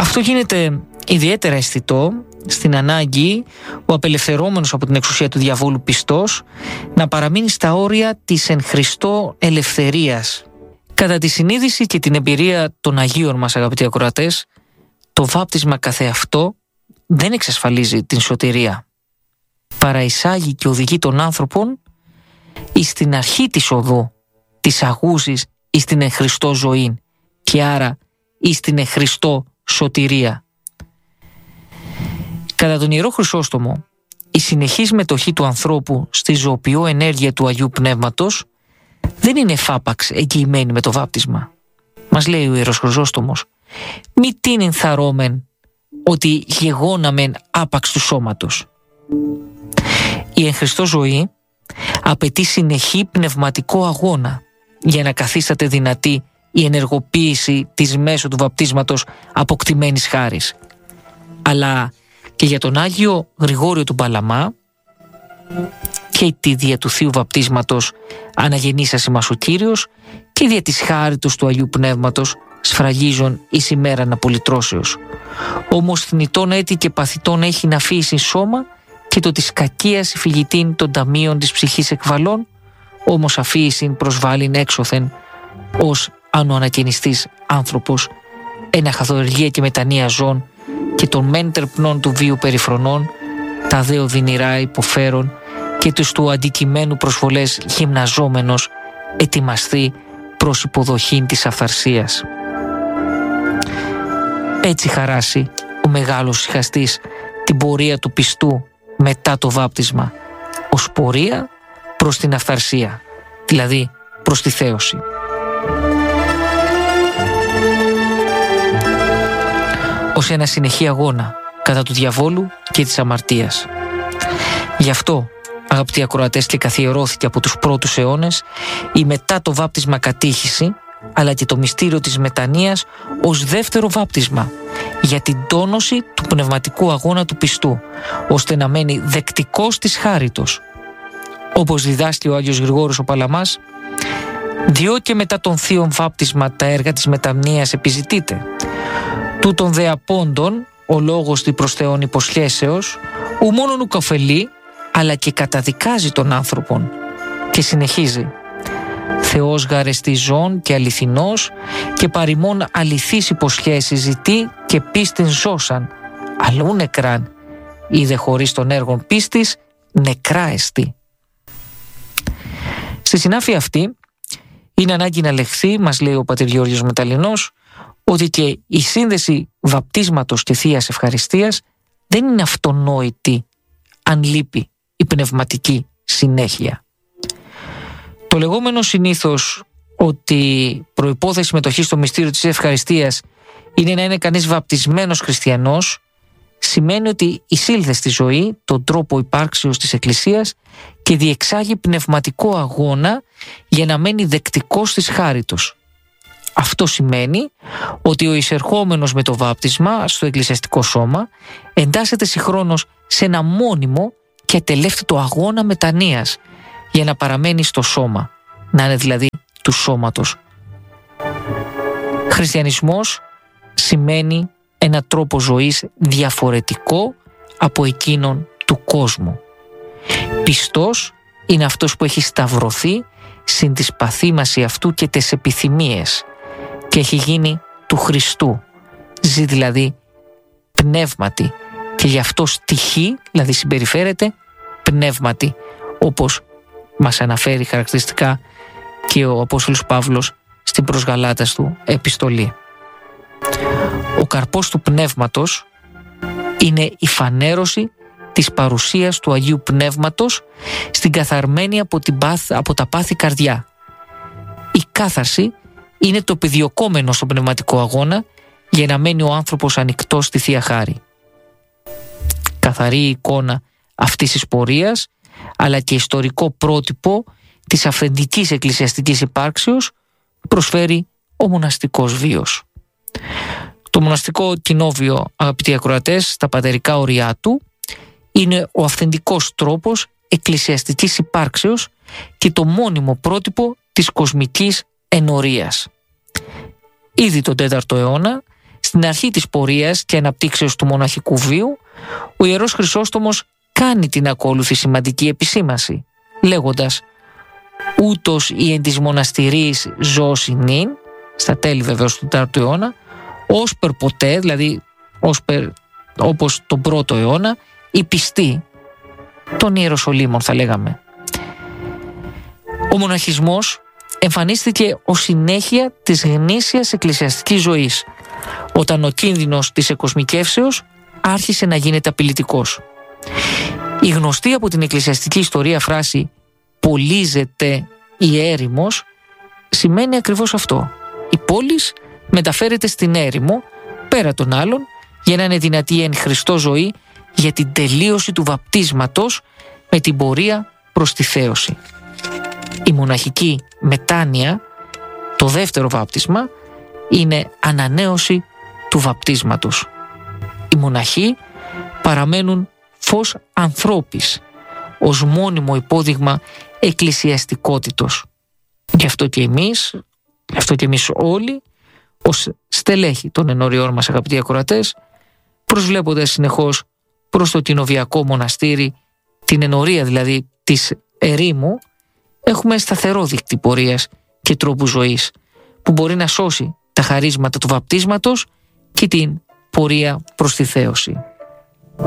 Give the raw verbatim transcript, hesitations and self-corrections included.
Αυτό γίνεται ιδιαίτερα αισθητό στην ανάγκη ο απελευθερώμενος από την εξουσία του διαβόλου πιστός να παραμείνει στα όρια της εν Χριστώ ελευθερίας. Κατά τη συνείδηση και την εμπειρία των Αγίων μας, αγαπητοί ακροατές, το βάπτισμα καθεαυτό δεν εξασφαλίζει την σωτηρία. Παραεισάγει και οδηγεί τον άνθρωπον εις την αρχή της οδού, της αγούσης εις την εν Χριστώ ζωή και άρα εις την εν Χριστώ σωτηρία. Κατά τον Ιερό Χρυσόστομο, η συνεχής μετοχή του ανθρώπου στη ζωοποιό ενέργεια του Αγίου Πνεύματος δεν είναι εφάπαξ εγγυημένη με το βάπτισμα. Μας λέει ο Ιερός Χρυσόστομος, μη τίνην θαρώμεν ότι γεγόναμεν άπαξ του σώματος. Η εν Χριστώ ζωή απαιτεί συνεχή πνευματικό αγώνα για να καθίσταται δυνατή η ενεργοποίηση της μέσω του βαπτίσματος αποκτημένης χάρης. Αλλά και για τον Άγιο Γρηγόριο του Παλαμά και τη δια του Θείου Βαπτίσματος αναγεννήσας ημάς ο Κύριος και δια της χάριτος του Αγίου Πνεύματος σφραγίζον εις ημέραν απολυτρώσεως. Όμως θνητών έτη και παθητών έχει να φύσει σώμα και το της κακίας φυγητήν των ταμείων της ψυχής εκβαλών, όμως αφίησιν προσβάλλειν έξωθεν ως αν ο ανακαινιστής άνθρωπος ένα χαθοεργία και μετανία ζών και των μεν τερπνών του βίου περιφρονών, τα δε οδυνηρά υποφέρον και τους του αντικειμένου προσβολές γυμναζόμενος ετοιμαστεί προς υποδοχήν της αυθαρσίας. Έτσι χαράσει ο μεγάλος συχαστής την πορεία του πιστού μετά το βάπτισμα ως πορεία προς την αυθαρσία, δηλαδή προς τη θέωση. Ως ένα συνεχή αγώνα κατά του διαβόλου και της αμαρτίας. Γι' αυτό, αγαπητοί ακροατές, και καθιερώθηκε από τους πρώτους αιώνες η μετά το βάπτισμα κατήχηση, αλλά και το μυστήριο της μετανοίας ως δεύτερο βάπτισμα για την τόνωση του πνευματικού αγώνα του πιστού, ώστε να μένει δεκτικός της χάριτος. Όπως διδάσκει ο Άγιος Γρηγόριος ο Παλαμάς, διό και μετά τον θείον βάπτισμα τα έργα της μετανοίας επιζητείται. Τούτον δε απόντων ο λόγος της προς Θεόν υποσχέσεως ου μόνον ουκ ωφελεί, αλλά και καταδικάζει τον άνθρωπον. Και συνεχίζει, Θεός γαρεστή ζών και αληθινός και παρημών αληθής υποσχέσεις ζητεί και πίστην ζώσαν, αλλού νεκράν, είδε χωρίς των έργων πίστης νεκρά εστί. Στη συνάφεια αυτή είναι ανάγκη να λεχθεί, μας λέει ο πατήρ Γεώργιος Μεταλλινός, ότι και η σύνδεση βαπτίσματος και Θείας Ευχαριστίας δεν είναι αυτονόητη αν λείπει η πνευματική συνέχεια. Το λεγόμενο συνήθως ότι προϋπόθεση συμμετοχής στο μυστήριο της Ευχαριστίας είναι να είναι κανείς βαπτισμένος χριστιανός, σημαίνει ότι εισήλθε στη ζωή τον τρόπο υπάρξεως της Εκκλησίας και διεξάγει πνευματικό αγώνα για να μένει δεκτικός της χάριτος. Αυτό σημαίνει ότι ο εισερχόμενος με το βάπτισμα στο εκκλησιαστικό σώμα εντάσσεται συγχρόνως σε ένα μόνιμο και ατελεύτητο αγώνα μετανοίας για να παραμένει στο σώμα, να είναι δηλαδή του σώματος. Χριστιανισμός σημαίνει ένα τρόπο ζωής διαφορετικό από εκείνον του κόσμου. Πιστός είναι αυτός που έχει σταυρωθεί συν της παθήμαση αυτού και τις επιθυμίες και έχει γίνει του Χριστού. Ζει δηλαδή πνεύματι και γι' αυτό στοιχεί, δηλαδή συμπεριφέρεται πνεύματι, όπως μας αναφέρει χαρακτηριστικά και ο Απόστολος Παύλος στην προς Γαλάτας του επιστολή. Ο καρπός του πνεύματος είναι η φανέρωση της παρουσίας του Αγίου Πνεύματος στην καθαρμένη από, την πάθ, από τα πάθη καρδιά. Η κάθαρση είναι το επιδιωκόμενο στον πνευματικό αγώνα για να μένει ο άνθρωπος ανοιχτός στη Θεία Χάρη. Καθαρή εικόνα αυτής της πορείας, αλλά και ιστορικό πρότυπο της αυθεντικής εκκλησιαστικής υπάρξεως προσφέρει ο μοναστικός βίος. Το μοναστικό κοινόβιο, αγαπητοί ακροατές, στα πατερικά όρια του, είναι ο αυθεντικός τρόπος εκκλησιαστικής υπάρξεως και το μόνιμο πρότυπο της κοσμικής ενορίας. Ήδη τον τέταρτο αιώνα, Στην αρχή της πορείας και αναπτύξεως του μοναχικού βίου, ο Ιερός Χρυσόστομος κάνει την ακόλουθη σημαντική επισήμανση, λέγοντας «Ούτως η εν της μοναστηρής ζώση νυν», στα τέλη βεβαίως του τέταρτου αιώνα, «όσπερ ποτέ», δηλαδή όσπερ, όπως τον πρώτο αιώνα, η πιστή των Ιεροσολύμων θα λέγαμε. Ο μοναχισμός εμφανίστηκε ως συνέχεια της γνήσιας εκκλησιαστικής ζωής, όταν ο κίνδυνος της εκοσμικεύσεως άρχισε να γίνεται απειλητικός. Η γνωστή από την εκκλησιαστική ιστορία φράση «πολίζεται η έρημος» σημαίνει ακριβώς αυτό. Η πόλης μεταφέρεται στην έρημο, πέρα των άλλων, για να είναι δυνατή εν Χριστώ ζωή για την τελείωση του βαπτίσματος με την πορεία προς τη θέωση. Η μοναχική μετάνοια, το δεύτερο βάπτισμα, είναι ανανέωση του βαπτίσματος. Οι μοναχοί παραμένουν φως ανθρώπης, ως μόνιμο υπόδειγμα εκκλησιαστικότητος. Γι' αυτό και εμείς, γι' αυτό και εμείς όλοι, ως στελέχη των ενωριών μας, αγαπητοί ακροατές, προσβλέποντας συνεχώς προς το κοινοβιακό μοναστήρι, την ενορία δηλαδή της ερήμου, έχουμε σταθερό δίκτυ πορείας και τρόπου ζωής που μπορεί να σώσει τα χαρίσματα του βαπτίσματος και την πορεία προς τη θέωση.